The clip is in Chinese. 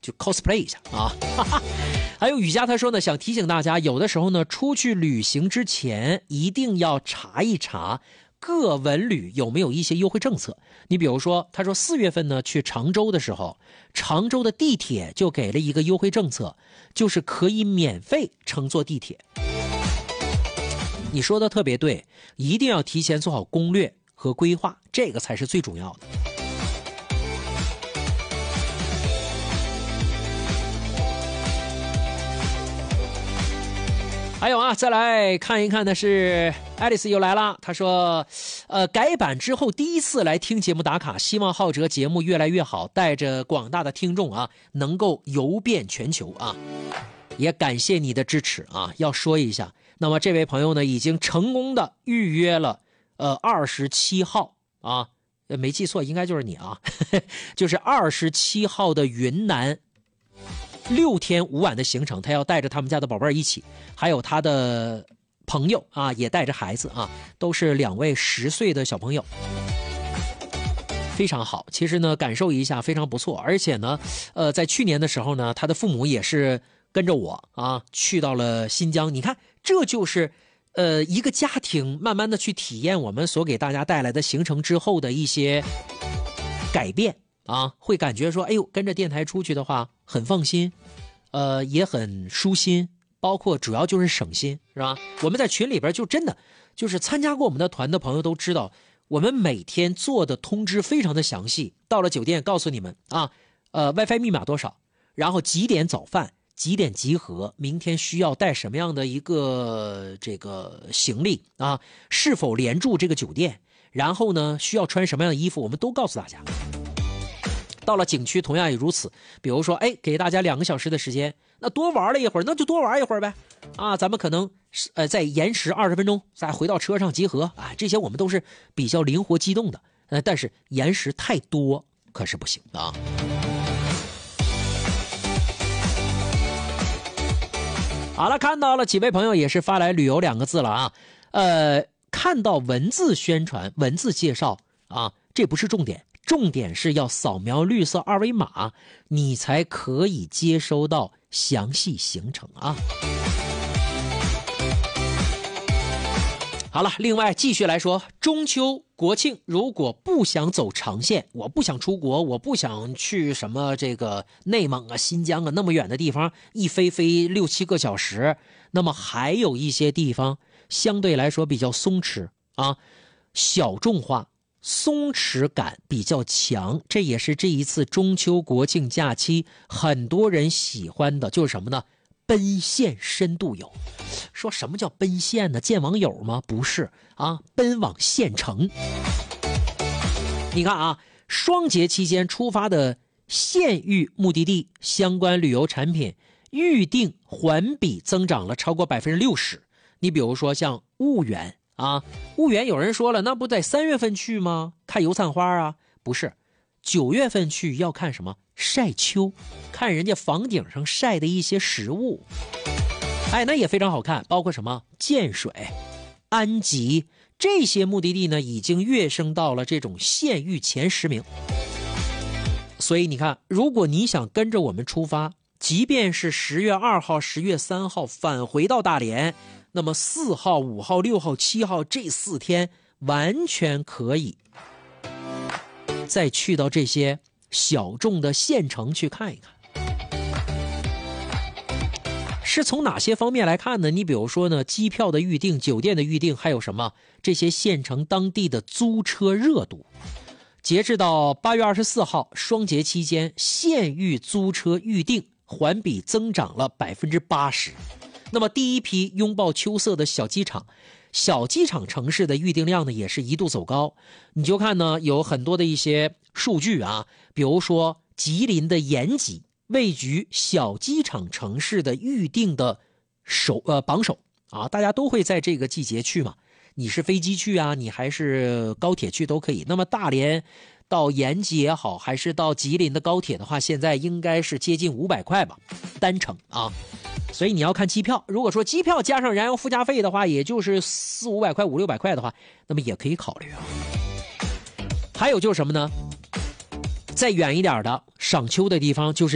就 cosplay 一下啊。还有雨佳他说呢，想提醒大家，有的时候呢，出去旅行之前一定要查一查各文旅有没有一些优惠政策。你比如说，他说4月份呢去常州的时候，常州的地铁就给了一个优惠政策，就是可以免费乘坐地铁。你说的特别对，一定要提前做好攻略和规划，这个才是最重要的。还有啊，再来看一看的是爱丽丝又来了，她说改版之后第一次来听节目打卡，希望浩哲节目越来越好，带着广大的听众啊能够游遍全球啊，也感谢你的支持啊。要说一下，那么这位朋友呢已经成功的预约了27号啊，没记错应该就是你啊就是27号的云南6天5晚的行程，他要带着他们家的宝贝一起，还有他的朋友啊，也带着孩子啊，都是2位10岁的小朋友，非常好。其实呢，感受一下非常不错。而且呢，在去年的时候呢，他的父母也是跟着我啊去到了新疆。你看，这就是一个家庭慢慢的去体验我们所给大家带来的行程之后的一些改变。啊，会感觉说，哎呦，跟着电台出去的话很放心，也很舒心，包括主要就是省心，是吧？我们在群里边就真的就是参加过我们的团的朋友都知道，我们每天做的通知非常的详细，到了酒店告诉你们啊，WiFi 密码多少，然后几点早饭，几点集合，明天需要带什么样的一个这个行李啊，是否连住这个酒店，然后呢需要穿什么样的衣服，我们都告诉大家。到了景区同样也如此，比如说哎，给大家2个小时的时间，那多玩了一会儿，那就多玩一会儿呗啊，咱们可能再延时20分钟，再回到车上集合啊，这些我们都是比较灵活机动的，但是延时太多可是不行的啊。好了，看到了几位朋友也是发来旅游2个字了啊，看到文字宣传文字介绍啊，这不是重点，重点是要扫描绿色2维码，你才可以接收到详细行程啊。好了，另外继续来说，中秋国庆如果不想走长线，我不想出国，我不想去什么这个内蒙啊、新疆啊那么远的地方，一飞6、7个小时，那么还有一些地方相对来说比较松弛啊，小众化，松弛感比较强，这也是这一次中秋国庆假期很多人喜欢的，就是什么呢？奔现深度游。说什么叫奔现呢？见网友吗？不是啊，奔往县城。你看啊，双节期间出发的县域目的地相关旅游产品预订环比增长了超过60%。你比如说像婺源啊，婺源有人说了，那不在3月份去吗？看油菜花啊？不是，9月份去要看什么？晒秋，看人家房顶上晒的一些食物，哎，那也非常好看，包括什么建水、安吉这些目的地呢，已经跃升到了这种县域前10名。所以你看，如果你想跟着我们出发，即便是10月2号、10月3号返回到大连，那么4号、5号、6号、7号这4天完全可以再去到这些小众的县城去看一看。是从哪些方面来看呢？你比如说呢，机票的预订、酒店的预订，还有什么这些县城当地的租车热度。截至到8月24号，双节期间县域租车预订环比增长了80%。那么第一批拥抱秋色的小机场城市的预订量呢，也是一度走高。你就看呢，有很多的一些数据啊，比如说吉林的延吉位居小机场城市的预订的榜首啊，大家都会在这个季节去嘛。你是飞机去啊，你还是高铁去都可以。那么大连到延吉也好，还是到吉林的高铁的话，现在应该是接近500块吧，单程啊。所以你要看机票，如果说机票加上燃油附加费的话，也就是400、500块、500、600块的话，那么也可以考虑啊。还有就是什么呢？再远一点的赏秋的地方，就是